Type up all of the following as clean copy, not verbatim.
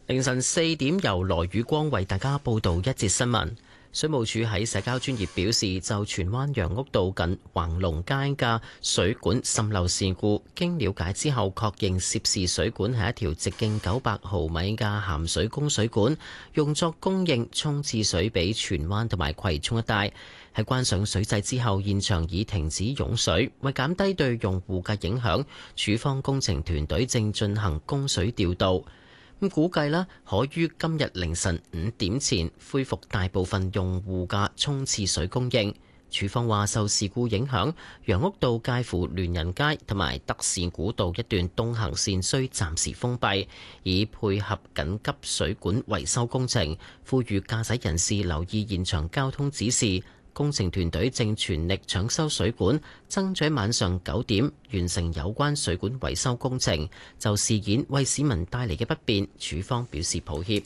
凌晨4點，由羅宇光為大家報道一節新聞。水務署喺社交專頁表示，就荃灣楊屋道近橫龍街嘅水管滲漏事故，經了解之後，確認涉事水管係一條直徑900毫米嘅鹹水供水管，用作供應沖廁水俾荃灣同埋葵涌一帶。喺關上水掣之後，現場已停止湧水，為減低對用戶嘅影響，署方工程團隊正進行供水調度。估計可於今日凌晨5點前恢復大部分用戶嘅沖廁水供應。署方話，受事故影響，楊屋道介乎聯仁街同埋德士古道一段東行線需暫時封閉，以配合緊急水管維修工程。呼籲駕駛人士留意現場交通指示。工程團隊正全力搶修水管，爭取晚上9點完成有關水管維修工程。就事件為市民帶嚟嘅不便，署方表示抱歉。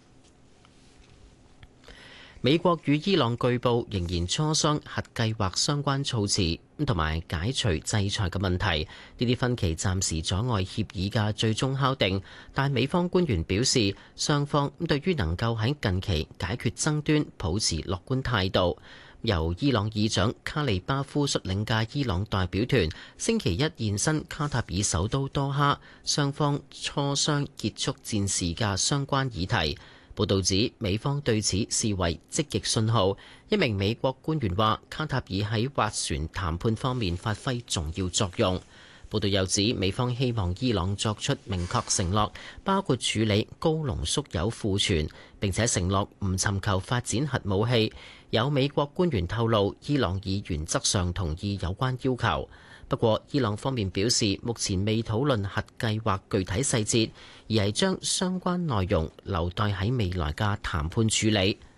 美國與伊朗據報仍然磋商核計劃相關措辭，同埋解除制裁嘅問題。呢啲分歧暫時阻礙協議嘅最終敲定，但美方官員表示，雙方對於能夠喺近期解決爭端抱持樂觀態度。由伊朗議長卡利巴夫率領嘅伊朗代表團星期一現身卡塔爾首都多哈，雙方磋商結束戰事嘅相關議題。報導指，美方對此視為積極信號。一名美國官員話，卡塔爾喺斡旋談判方面發揮重要作用。報道又指，美方希望伊朗作出明確承諾，包括處理高濃縮鈾庫存，並且承諾唔尋求發展核武器。有美國官員透露，伊朗已原則上同意有關要求。不過，伊朗方面表示，目前未討論核計劃具體細節，而係將相關內容留待喺未來嘅談判處理。